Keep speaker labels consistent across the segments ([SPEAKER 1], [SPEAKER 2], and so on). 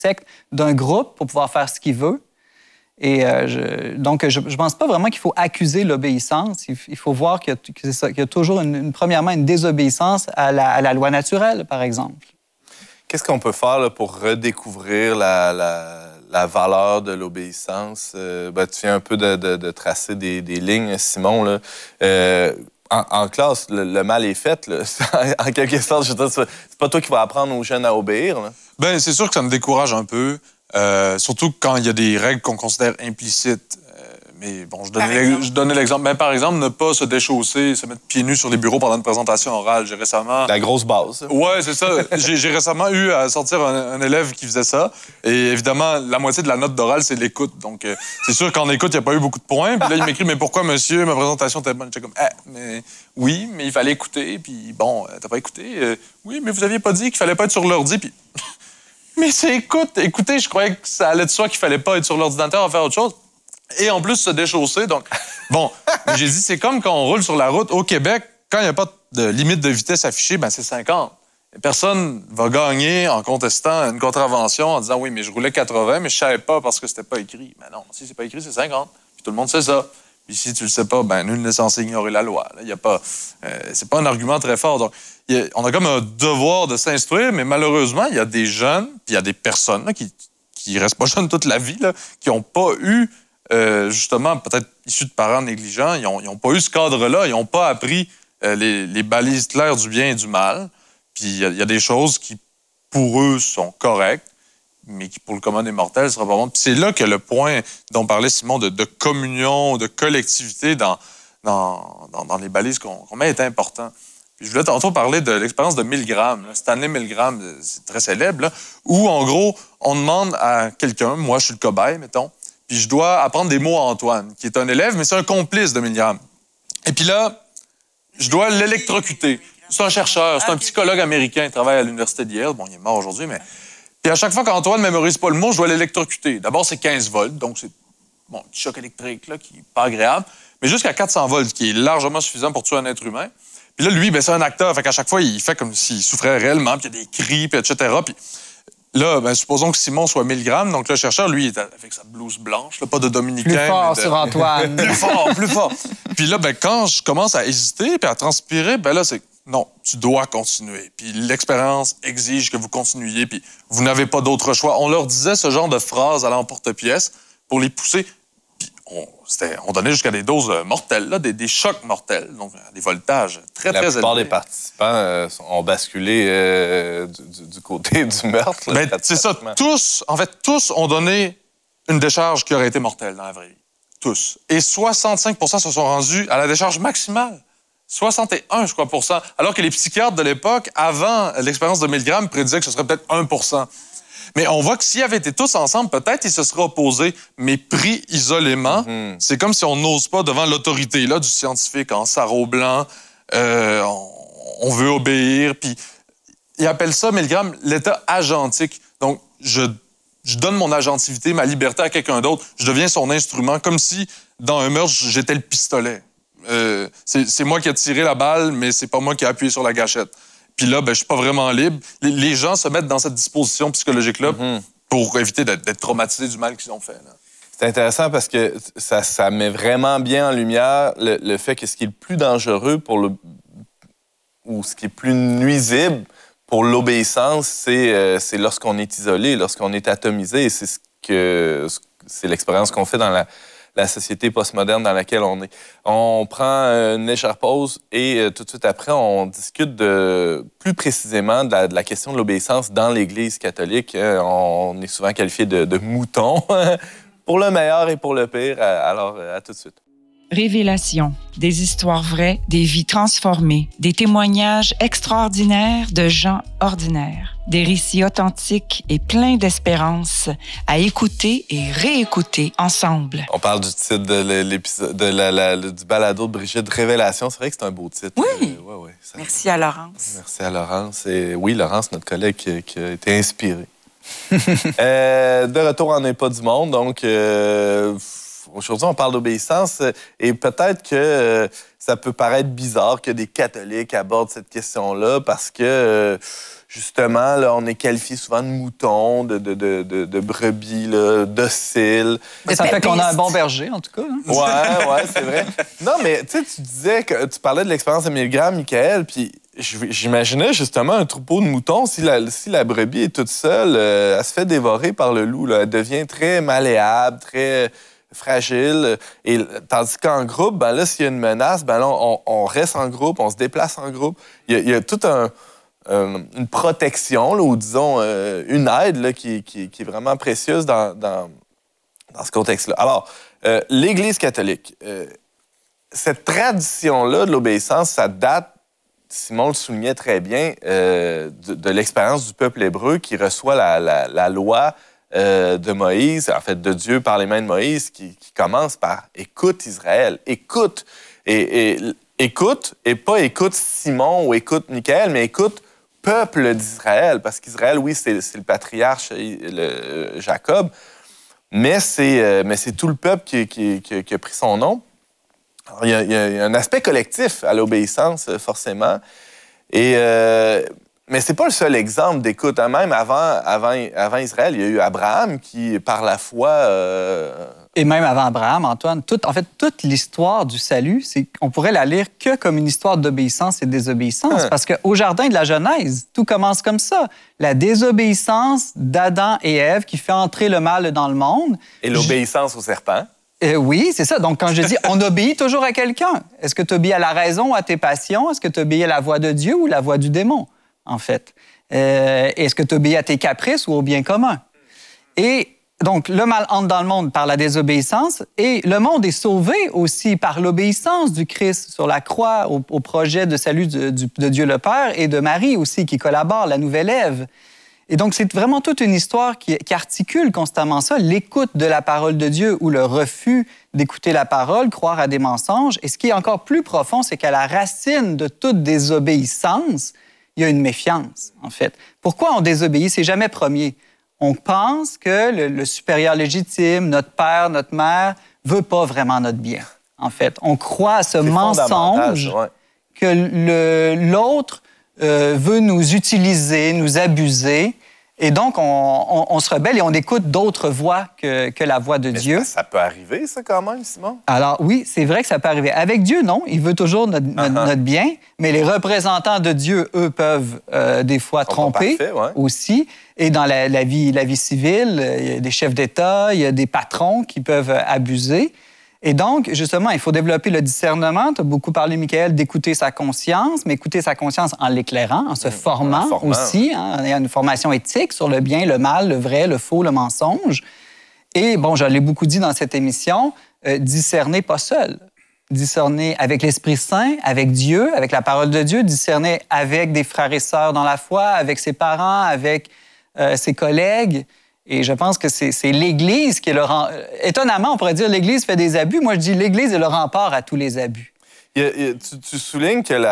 [SPEAKER 1] architecte d'un groupe pour pouvoir faire ce qu'il veut. Et donc, je ne pense pas vraiment qu'il faut accuser l'obéissance. Il faut voir qu'il y a toujours, premièrement, une désobéissance à la loi naturelle, par exemple.
[SPEAKER 2] Qu'est-ce qu'on peut faire là, pour redécouvrir la valeur de l'obéissance? Tu viens un peu de tracer des lignes, Simon. Là. En classe, le mal est fait. Là. En quelque sorte, c'est pas toi qui vas apprendre aux jeunes à obéir. Là.
[SPEAKER 3] Bien, c'est sûr que ça me décourage un peu. Surtout quand il y a des règles qu'on considère implicites. Mais bon, je donnais l'exemple. Ben, par exemple, ne pas se déchausser, se mettre pieds nus sur les bureaux pendant une présentation orale. J'ai récemment...
[SPEAKER 2] La grosse base.
[SPEAKER 3] Ouais, c'est ça. J'ai récemment eu à sortir un élève qui faisait ça. Et évidemment, la moitié de la note d'oral, c'est l'écoute. Donc, c'est sûr qu'en écoute, il n'y a pas eu beaucoup de points. Puis là, il m'écrit, mais pourquoi, monsieur, ma présentation était bonne? J'étais comme, mais oui, mais il fallait écouter. Puis bon, t'as pas écouté? Oui, mais vous aviez pas dit qu'il fallait pas être sur l'ordi. Puis... Mais c'est écoutez, je croyais que ça allait de soi qu'il fallait pas être sur l'ordinateur à faire autre chose. Et en plus, se déchausser. Donc, bon, j'ai dit, c'est comme quand on roule sur la route au Québec, quand il n'y a pas de limite de vitesse affichée, ben c'est 50. Et personne va gagner en contestant une contravention en disant, oui, mais je roulais 80, mais je savais pas parce que c'était pas écrit. Mais non, si c'est pas écrit, c'est 50. Puis tout le monde sait ça. Puis si tu le sais pas, ben nul n'est censé ignorer la loi. Là, y a pas, c'est pas un argument très fort. Donc, on a comme un devoir de s'instruire, mais malheureusement, il y a des jeunes, puis il y a des personnes là, qui restent pas jeunes toute la vie, là, qui n'ont pas eu justement, peut-être issus de parents négligents, ils n'ont pas eu ce cadre-là, ils n'ont pas appris les balises claires du bien et du mal. Puis il y a des choses qui, pour eux, sont correctes, mais qui, pour le commun des mortels, ne sera pas bon. Puis c'est là que le point dont parlait Simon de communion, de collectivité dans les balises qu'on met est important. Puis je voulais tantôt parler de l'expérience de Milgram, Stanley Milgram, c'est très célèbre, là, où, en gros, on demande à quelqu'un, moi, je suis le cobaye, mettons, puis je dois apprendre des mots à Antoine, qui est un élève, mais c'est un complice de Milgram. Et puis là, je dois l'électrocuter. C'est un chercheur, c'est un psychologue américain, il travaille à l'université de Yale. Bon, il est mort aujourd'hui, mais... Puis à chaque fois qu'Antoine ne mémorise pas le mot, je dois l'électrocuter. D'abord, c'est 15 volts, donc c'est un petit choc électrique là, qui n'est pas agréable, mais jusqu'à 400 volts, qui est largement suffisant pour tuer un être humain. Puis là, lui, ben, c'est un acteur, fait qu'à chaque fois, il fait comme s'il souffrait réellement, puis il y a des cris, puis etc. Puis là, ben, supposons que Simon soit 1000 grammes, donc le chercheur, lui, il est avec sa blouse blanche, là, pas de dominicain.
[SPEAKER 1] Plus fort sur Antoine.
[SPEAKER 3] Plus fort, plus fort. Puis là, ben, quand je commence à hésiter puis à transpirer, ben là, c'est non, tu dois continuer. Puis l'expérience exige que vous continuiez, puis vous n'avez pas d'autre choix. On leur disait ce genre de phrases à l'emporte-pièce pour les pousser. Puis on donnait jusqu'à des doses mortelles, là, des chocs mortels, donc des voltages très, très élevés. La
[SPEAKER 2] plupart des participants ont basculé du côté du meurtre.
[SPEAKER 3] Ben, c'est ça. Tous ont donné une décharge qui aurait été mortelle dans la vraie vie. Tous. Et 65% se sont rendus à la décharge maximale. 61, je crois, alors que les psychiatres de l'époque, avant l'expérience de Milgram, prédisaient que ce serait peut-être 1%. Mais on voit que s'ils avaient été tous ensemble, peut-être ils se seraient opposés, mais pris isolément, c'est comme si on n'ose pas devant l'autorité là, du scientifique en sarrau blanc. On veut obéir. Puis ils appellent ça, Milgram, l'état agentique. Donc, je donne mon agentivité, ma liberté à quelqu'un d'autre. Je deviens son instrument, comme si, dans un meurtre, j'étais le pistolet. C'est moi qui ai tiré la balle, mais c'est pas moi qui ai appuyé sur la gâchette. Puis là, ben, je suis pas vraiment libre. Les gens se mettent dans cette disposition psychologique-là pour éviter d'être traumatisés du mal qu'ils ont fait. Là.
[SPEAKER 2] C'est intéressant parce que ça met vraiment bien en lumière le fait que ce qui est le plus dangereux ou ce qui est plus nuisible pour l'obéissance, c'est lorsqu'on est isolé, lorsqu'on est atomisé. Et c'est l'expérience qu'on fait dans la société postmoderne dans laquelle on est. On prend une légère pause et tout de suite après, on discute plus précisément de la question de l'obéissance dans l'Église catholique. On est souvent qualifié de moutons, pour le meilleur et pour le pire. Alors, à tout de suite.
[SPEAKER 4] Révélation, des histoires vraies, des vies transformées, des témoignages extraordinaires de gens ordinaires, des récits authentiques et pleins d'espérance à écouter et réécouter ensemble.
[SPEAKER 2] On parle du titre de l'épisode du balado de Brigitte, Révélation. C'est vrai que c'est un beau titre.
[SPEAKER 4] Oui. Merci à Laurence.
[SPEAKER 2] Merci à Laurence. Et oui, Laurence, notre collègue qui a été inspirée. De retour en N'est pas du monde, donc aujourd'hui, on parle d'obéissance et peut-être que ça peut paraître bizarre que des catholiques abordent cette question-là parce que, justement, là, on est qualifié souvent de moutons, de brebis là, dociles.
[SPEAKER 1] Et ça fait qu'on a un bon berger, en tout cas. Hein?
[SPEAKER 2] Ouais, c'est vrai. Non, mais tu sais, tu disais que tu parlais de l'expérience de Milgram, Michael, puis j'imaginais justement un troupeau de moutons. Si la brebis est toute seule, elle se fait dévorer par le loup. Là. Elle devient très malléable, très fragile. Et tandis qu'en groupe, ben là, s'il y a une menace, ben là, on reste en groupe, on se déplace en groupe. Il y a tout une protection, là, ou disons une aide là, qui est vraiment précieuse dans ce contexte-là. Alors, l'Église catholique, cette tradition-là de l'obéissance, ça date, Simon le soulignait très bien, de l'expérience du peuple hébreu qui reçoit la loi de Moïse, en fait de Dieu par les mains de Moïse, qui commence par « Écoute Israël, écoute ». Et écoute, et pas écoute Simon ou écoute Michael, mais écoute peuple d'Israël, parce qu'Israël, oui, c'est le patriarche Jacob, mais c'est tout le peuple qui a pris son nom. Alors, il y a un aspect collectif à l'obéissance, forcément. Mais c'est pas le seul exemple d'écoute. Même avant Israël, il y a eu Abraham qui, par la foi...
[SPEAKER 1] Et même avant Abraham, Antoine, toute l'histoire du salut, on pourrait la lire que comme une histoire d'obéissance et de désobéissance. Parce qu'au Jardin de la Genèse, tout commence comme ça. La désobéissance d'Adam et Ève qui fait entrer le mal dans le monde.
[SPEAKER 2] Et l'obéissance au serpent.
[SPEAKER 1] Oui, c'est ça. Donc, quand je dis on obéit toujours à quelqu'un, est-ce que tu obéis à la raison ou à tes passions? Est-ce que tu obéis à la voix de Dieu ou la voix du démon, en fait? Est-ce que tu obéis à tes caprices ou au bien commun? Et donc, le mal entre dans le monde par la désobéissance et le monde est sauvé aussi par l'obéissance du Christ sur la croix au projet de salut de Dieu le Père et de Marie aussi qui collabore, la nouvelle Ève. Et donc, c'est vraiment toute une histoire qui articule constamment ça, l'écoute de la parole de Dieu ou le refus d'écouter la parole, croire à des mensonges. Et ce qui est encore plus profond, c'est qu'à la racine de toute désobéissance, il y a une méfiance, en fait. Pourquoi on désobéit? C'est jamais premier. On pense que le supérieur légitime, notre père, notre mère, veut pas vraiment notre bien, en fait. On croit à ce mensonge que l'autre veut nous utiliser, nous abuser. Et donc, on se rebelle et on écoute d'autres voix que la voix de Dieu.
[SPEAKER 2] Ça peut arriver, ça, quand même, Simon?
[SPEAKER 1] Alors, oui, c'est vrai que ça peut arriver. Avec Dieu, non. Il veut toujours notre bien. Mais les représentants de Dieu, eux, peuvent des fois tromper aussi. Et dans la vie civile, il y a des chefs d'État, il y a des patrons qui peuvent abuser. Et donc, justement, il faut développer le discernement. Tu as beaucoup parlé, Michael, d'écouter sa conscience, mais écouter sa conscience en l'éclairant, en se formant aussi. Hein. Il y a une formation éthique sur le bien, le mal, le vrai, le faux, le mensonge. Et, bon, je l'ai beaucoup dit dans cette émission, discerner pas seul. Discerner avec l'Esprit Saint, avec Dieu, avec la parole de Dieu, discerner avec des frères et sœurs dans la foi, avec ses parents, avec ses collègues. Et je pense que c'est l'Église qui est le rempart. Étonnamment, on pourrait dire l'Église fait des abus. Moi, je dis l'Église est le rempart à tous les abus.
[SPEAKER 2] Tu soulignes que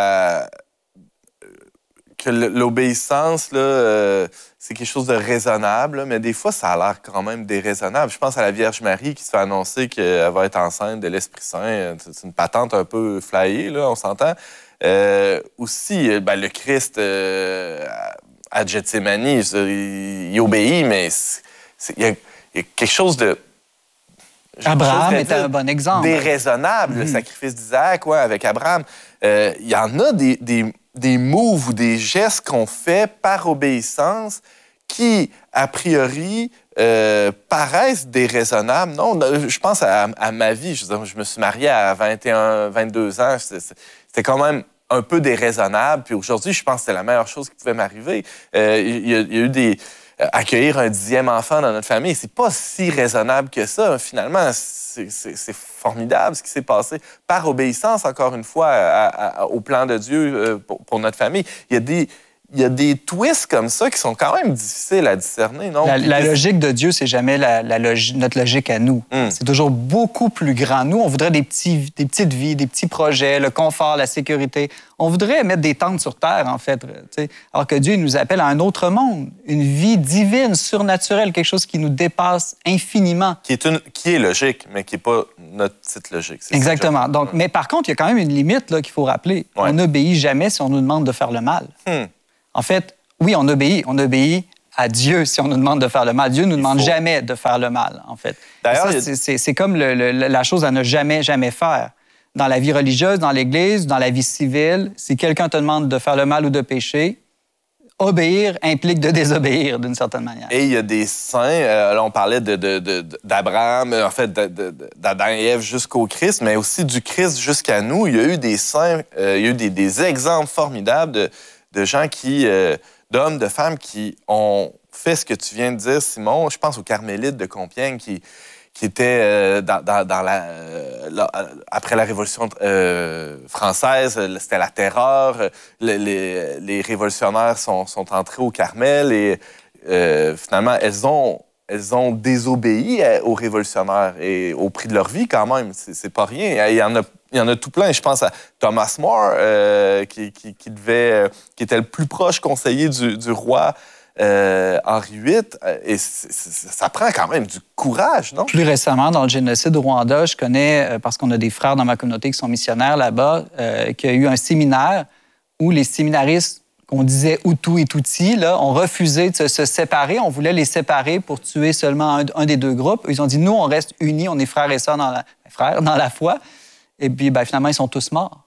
[SPEAKER 2] l'obéissance, là, c'est quelque chose de raisonnable, mais des fois, ça a l'air quand même déraisonnable. Je pense à la Vierge Marie qui se fait annoncer qu'elle va être enceinte de l'Esprit Saint. C'est une patente un peu flyée, là, on s'entend. Aussi, le Christ... à Gethsémani, il obéit, mais il y a quelque chose de...
[SPEAKER 1] Abraham est un bon exemple.
[SPEAKER 2] Déraisonnable, le sacrifice d'Isaac, avec Abraham. Il y en a des moves ou des gestes qu'on fait par obéissance qui, a priori, paraissent déraisonnables. Non, je pense à ma vie. Je me suis marié à 21, 22 ans. C'était quand même un peu déraisonnable. Puis aujourd'hui, je pense que c'était la meilleure chose qui pouvait m'arriver. Il y a eu accueillir un 10e enfant dans notre famille, c'est pas si raisonnable que ça. Finalement, c'est formidable ce qui s'est passé. Par obéissance, encore une fois, au plan de Dieu pour notre famille. Il il y a des twists comme ça qui sont quand même difficiles à discerner, non?
[SPEAKER 1] La logique de Dieu, c'est jamais notre logique à nous. C'est toujours beaucoup plus grand. Nous, on voudrait des petites vies, des petits projets, le confort, la sécurité. On voudrait mettre des tentes sur Terre, en fait. T'sais. Alors que Dieu il nous appelle à un autre monde, une vie divine, surnaturelle, quelque chose qui nous dépasse infiniment.
[SPEAKER 2] Qui est logique, mais qui n'est pas notre petite logique.
[SPEAKER 1] Exactement. Donc, mais par contre, il y a quand même une limite là, qu'il faut rappeler. Ouais. On n'obéit jamais si on nous demande de faire le mal. En fait, oui, on obéit à Dieu si on nous demande de faire le mal. Dieu ne nous demande jamais de faire le mal, en fait. D'ailleurs, c'est comme la chose à ne jamais faire. Dans la vie religieuse, dans l'Église, dans la vie civile, si quelqu'un te demande de faire le mal ou de pécher, obéir implique de désobéir d'une certaine manière.
[SPEAKER 2] Et il y a des saints, là on parlait d'Abraham, en fait d'Adam et Ève jusqu'au Christ, mais aussi du Christ jusqu'à nous. Il y a eu des saints, il y a eu des exemples formidables de gens d'hommes, de femmes qui ont fait ce que tu viens de dire, Simon. Je pense aux Carmélites de Compiègne qui étaient après la Révolution française, c'était la terreur. Les révolutionnaires sont entrés au Carmel et finalement, elles ont désobéi aux révolutionnaires et au prix de leur vie quand même. C'est pas rien. Il y en a tout plein. Je pense à Thomas More, qui était le plus proche conseiller du roi Henri VIII. Et ça prend quand même du courage, non?
[SPEAKER 1] Plus récemment, dans le génocide au Rwanda, je connais, parce qu'on a des frères dans ma communauté qui sont missionnaires là-bas, qu'il y a eu un séminaire où les séminaristes qu'on disait Hutu et Tutsi, là, ont refusé de se séparer. On voulait les séparer pour tuer seulement un des deux groupes. Ils ont dit, nous, on reste unis, on est frères et sœurs dans la foi. Et puis, finalement, ils sont tous morts.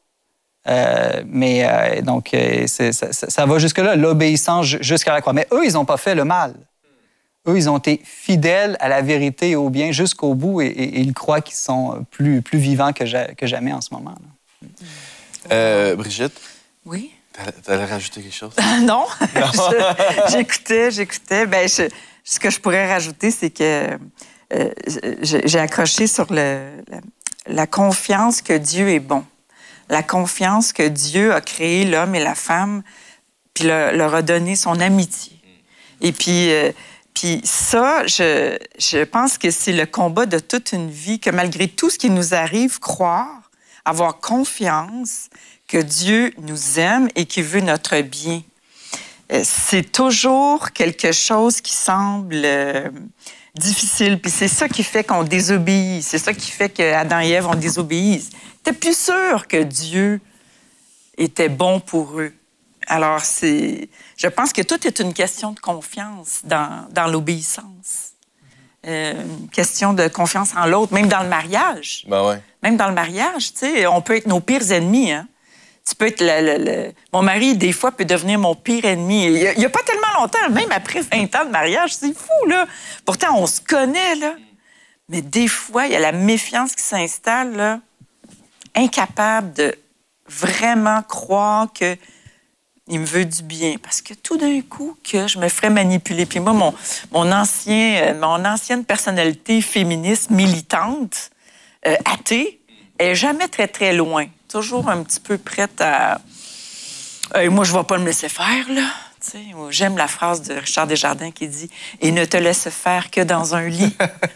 [SPEAKER 1] Donc, ça va jusque-là, l'obéissance jusqu'à la croix. Mais eux, ils n'ont pas fait le mal. Eux, ils ont été fidèles à la vérité et au bien jusqu'au bout et ils croient qu'ils sont plus vivants que jamais en ce moment.
[SPEAKER 2] Brigitte?
[SPEAKER 5] Oui?
[SPEAKER 2] T'allais rajouter quelque chose?
[SPEAKER 5] Non. J'écoutais. Ce que je pourrais rajouter, c'est que j'ai accroché sur la confiance que Dieu est bon. La confiance que Dieu a créé l'homme et la femme, puis leur a donné son amitié. Et puis ça, je pense que c'est le combat de toute une vie, que malgré tout ce qui nous arrive, croire, avoir confiance que Dieu nous aime et qu'il veut notre bien. C'est toujours quelque chose qui semble difficile. Puis c'est ça qui fait qu'on désobéit. C'est ça qui fait qu'Adam et Ève ont désobéi. T'es plus sûr que Dieu était bon pour eux. Alors, je pense que tout est une question de confiance dans l'obéissance. Une question de confiance en l'autre, même dans le mariage.
[SPEAKER 2] Ben ouais.
[SPEAKER 5] Même dans le mariage, tu sais, on peut être nos pires ennemis, hein? Tu peux être Mon mari, des fois, peut devenir mon pire ennemi. Il n'y a pas tellement longtemps, même après 20 ans de mariage, c'est fou, là. Pourtant, on se connaît, là. Mais des fois, il y a la méfiance qui s'installe, là. Incapable de vraiment croire qu'il me veut du bien. Parce que tout d'un coup, que je me ferais manipuler. Puis moi, mon ancienne personnalité féministe militante, athée, est jamais très, très loin. Toujours un petit peu prête à... moi, je ne vais pas me laisser faire, là. T'sais, j'aime la phrase de Richard Desjardins qui dit « Et ne te laisse faire que dans un lit. »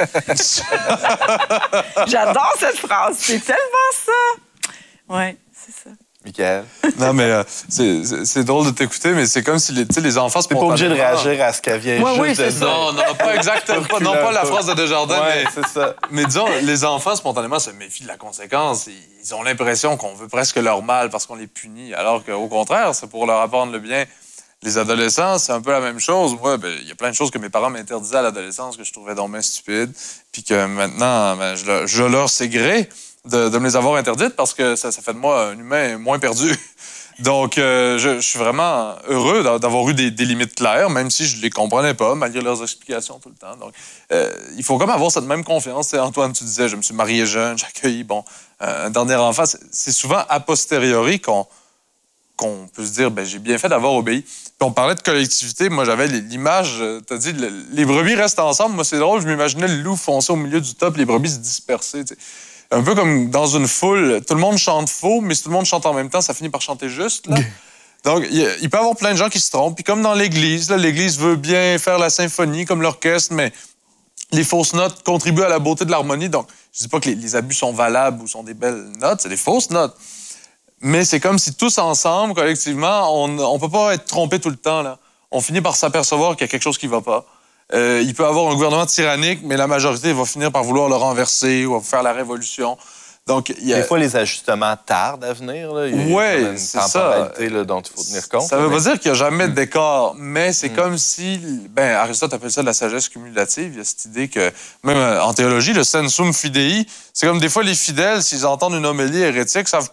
[SPEAKER 5] J'adore cette phrase. C'est tellement ça. Oui, c'est ça.
[SPEAKER 2] Michael?
[SPEAKER 3] Non, mais c'est drôle de t'écouter, mais c'est comme si les enfants
[SPEAKER 2] T'es pas obligé de réagir à ce qu'elle vient juste de dire.
[SPEAKER 3] Non, pas exactement. pas la phrase de Desjardins,
[SPEAKER 2] ouais, c'est ça.
[SPEAKER 3] Mais disons, les enfants, spontanément, se méfient de la conséquence. Ils ont l'impression qu'on veut presque leur mal parce qu'on les punit, alors qu'au contraire, c'est pour leur apprendre le bien. Les adolescents, c'est un peu la même chose. Moi, il y a plein de choses que mes parents m'interdisaient à l'adolescence que je trouvais donc bien stupides, puis que maintenant, je leur sais gré de me les avoir interdites parce que ça fait de moi un humain moins perdu. Donc, je suis vraiment heureux d'avoir eu des limites claires, même si je les comprenais pas, malgré leurs explications tout le temps. Donc, il faut comme avoir cette même confiance. T'sais, Antoine, tu disais, je me suis marié jeune, j'ai accueilli un dernier enfant. C'est souvent a posteriori qu'on peut se dire, j'ai bien fait d'avoir obéi. Puis on parlait de collectivité. Moi, j'avais l'image, t'as dit, les brebis restent ensemble. Moi, c'est drôle, je m'imaginais le loup foncer au milieu du top, les brebis se disperser. T'sais. Un peu comme dans une foule, tout le monde chante faux, mais si tout le monde chante en même temps, ça finit par chanter juste. Là. Donc, il peut y avoir plein de gens qui se trompent. Puis comme dans l'Église, là, l'Église veut bien faire la symphonie comme l'orchestre, mais les fausses notes contribuent à la beauté de l'harmonie. Donc, je dis pas que les abus sont valables ou sont des belles notes, c'est des fausses notes. Mais c'est comme si tous ensemble, collectivement, on peut pas être trompé tout le temps, là. On finit par s'apercevoir qu'il y a quelque chose qui va pas. Il peut y avoir un gouvernement tyrannique, mais la majorité va finir par vouloir le renverser ou faire la révolution. Donc,
[SPEAKER 2] Des fois, les ajustements tardent à venir. Là. Il y a une temporalité là, dont il faut tenir compte.
[SPEAKER 3] Ça veut pas dire qu'il n'y a jamais d'écart, mais c'est comme si... Ben, Aristote appelle ça de la sagesse cumulative. Il y a cette idée que, même en théologie, le sensum fidei, c'est comme des fois les fidèles, s'ils entendent une homélie hérétique, savent